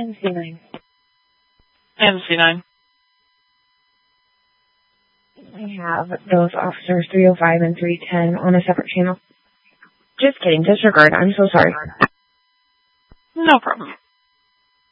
MC9. MC9. I have those officers 305 and 310 on a separate channel. Just kidding. Disregard. I'm so sorry. No problem.